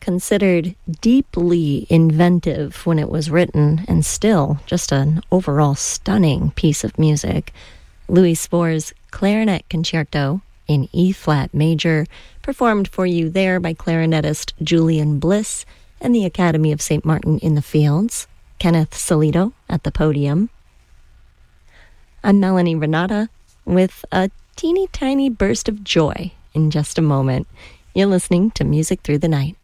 considered deeply inventive when it was written, and still just an overall stunning piece of music. Louis Spohr's Clarinet Concerto in E-flat major, performed for you there by clarinetist Julian Bliss and the Academy of St. Martin in the Fields. Kenneth Solito at the podium. I'm Melanie Renata with a teeny tiny burst of joy in just a moment. You're listening to Music Through the Night.